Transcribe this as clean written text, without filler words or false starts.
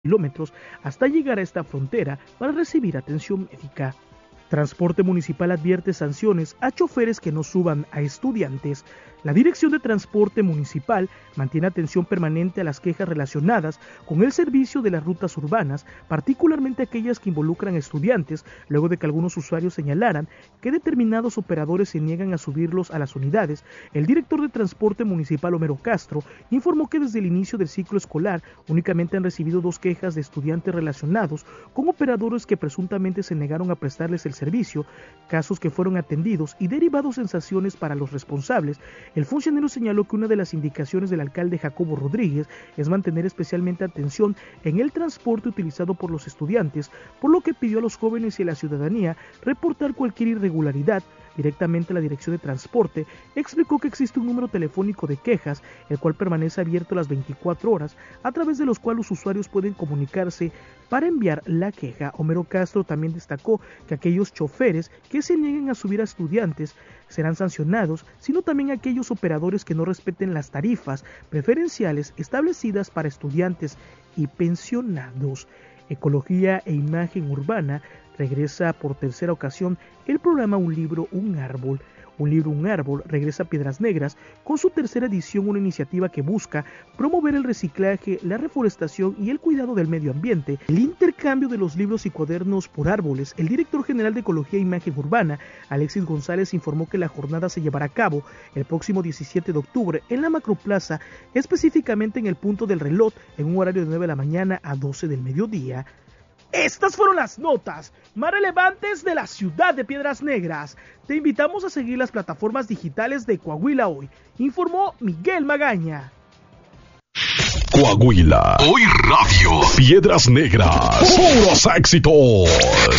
kilómetros hasta llegar a esta frontera para recibir atención médica. Transporte Municipal advierte sanciones a choferes que no suban a estudiantes. La Dirección de Transporte Municipal mantiene atención permanente a las quejas relacionadas con el servicio de las rutas urbanas, particularmente aquellas que involucran a estudiantes, luego de que algunos usuarios señalaran que determinados operadores se niegan a subirlos a las unidades. El director de Transporte Municipal, Homero Castro, informó que desde el inicio del ciclo escolar únicamente han recibido 2 quejas de estudiantes relacionados con operadores que presuntamente se negaron a prestarles el servicio, casos que fueron atendidos y derivados en sanciones para los responsables. El funcionario señaló que una de las indicaciones del alcalde Jacobo Rodríguez es mantener especialmente atención en el transporte utilizado por los estudiantes, por lo que pidió a los jóvenes y a la ciudadanía reportar cualquier irregularidad directamente a la Dirección de Transporte. Explicó que existe un número telefónico de quejas, el cual permanece abierto las 24 horas, a través de los cuales los usuarios pueden comunicarse para enviar la queja. Homero Castro también destacó que aquellos choferes que se nieguen a subir a estudiantes serán sancionados, sino también aquellos operadores que no respeten las tarifas preferenciales establecidas para estudiantes y pensionados. Ecología e Imagen Urbana regresa por tercera ocasión el programa Un Libro, Un Árbol. Un Libro, Un Árbol regresa a Piedras Negras con su tercera edición, una iniciativa que busca promover el reciclaje, la reforestación y el cuidado del medio ambiente, el intercambio de los libros y cuadernos por árboles. El director general de Ecología e Imagen Urbana, Alexis González, informó que la jornada se llevará a cabo el próximo 17 de octubre en la Macroplaza, específicamente en el punto del reloj, en un horario de 9 de la mañana a 12 del mediodía. Estas fueron las notas más relevantes de la ciudad de Piedras Negras. Te invitamos a seguir las plataformas digitales de Coahuila Hoy, informó Miguel Magaña. Coahuila Hoy Radio. Piedras Negras. Puros éxitos.